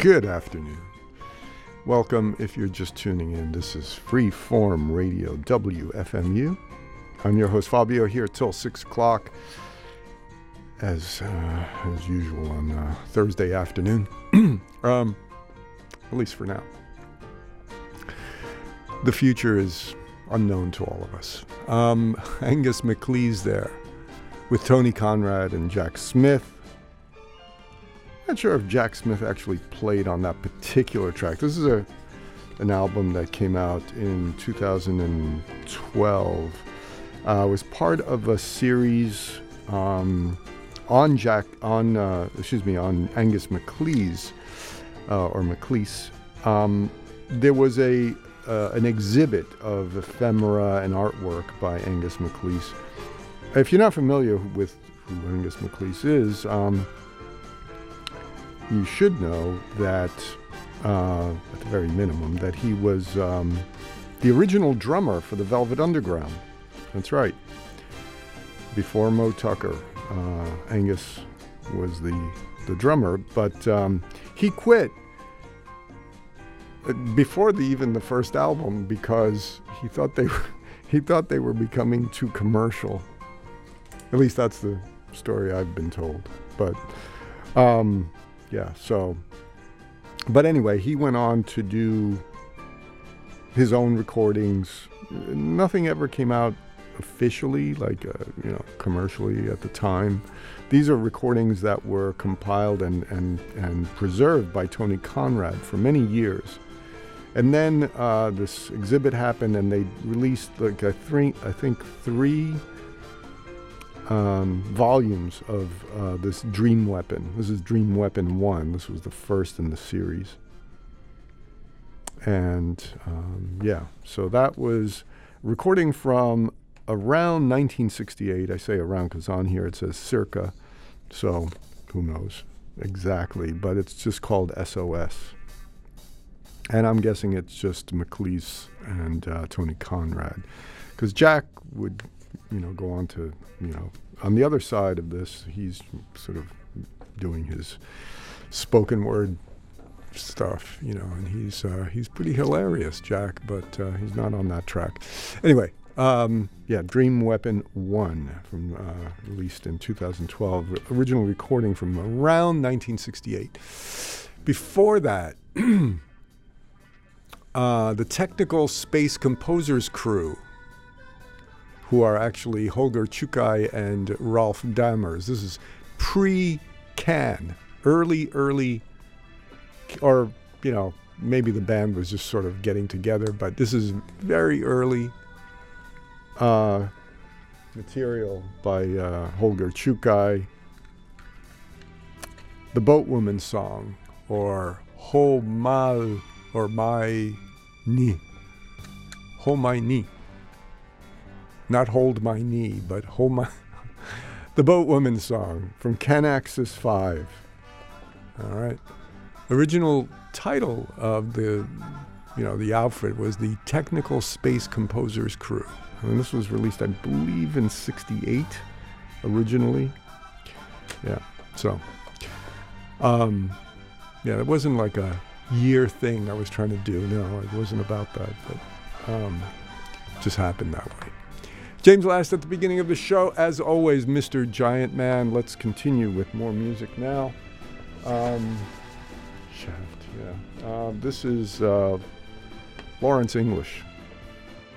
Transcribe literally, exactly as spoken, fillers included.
Good afternoon. Welcome if you're just tuning in. This is Freeform Radio, W F M U. I'm your host, Fabio, here till six o'clock, as uh, as usual on uh, Thursday afternoon, um, at least for now. The future is unknown to all of us. Um, Angus MacLeese there with Tony Conrad and Jack Smith. Not sure if Jack Smith actually played on that particular track. This is a an album that came out in two thousand twelve. Uh, it was part of a series um, on Jack on uh, excuse me on Angus MacLeese uh, or MacLeese. Um, there was a uh, an exhibit of ephemera and artwork by Angus MacLeese. If you're not familiar with who Angus MacLeese is, um, you should know that, uh, at the very minimum, that he was um, the original drummer for the Velvet Underground. That's right. Before Moe Tucker, uh, Angus was the the drummer, but um, he quit before the, even the first album because he thought they were, he thought they were becoming too commercial. At least that's the story I've been told. But. Um, Yeah, so, but anyway, he went on to do his own recordings. Nothing ever came out officially, like, uh, you know, commercially at the time. These are recordings that were compiled and, and, and preserved by Tony Conrad for many years. And then uh, this exhibit happened and they released, like, I think, I think three Um, volumes of uh, this Dream Weapon. This is Dream Weapon one. This was the first in the series. And um, yeah, so that was recording from around nineteen sixty-eight. I say around because on here it says circa, so who knows exactly, but it's just called S O S. And I'm guessing it's just MacLeese and uh, Tony Conrad, because Jack would, you know, go on to, you know, on the other side of this, he's sort of doing his spoken word stuff, you know, and he's uh, he's pretty hilarious, Jack, but uh, he's not on that track. Anyway, um, yeah, Dream Weapon one, from uh, released in two thousand twelve, original recording from around nineteen sixty-eight. Before that, uh, the Technical Space Composers Crew, who are actually Holger Czukay and Rolf Dammers. This is pre-Can, early, early, or, you know, maybe the band was just sort of getting together, but this is very early uh, material by uh, Holger Czukay. The Boatwoman Song, or Ho Mal, or My Ni. Ho My Ni. Not Hold My Knee, but Hold My... The Boatwoman Song from Canaxis five. All right. Original title of the, you know, the outfit was the Technical Space Composers Crew. And this was released, I believe, in sixty-eight originally. Yeah, so... Um, yeah, it wasn't like a year thing I was trying to do. No, it wasn't about that, but um, it just happened that way. James Last at the beginning of the show. As always, Mister Giant Man. Let's continue with more music now. Um, Shaft, yeah. Uh, this is uh, Lawrence English.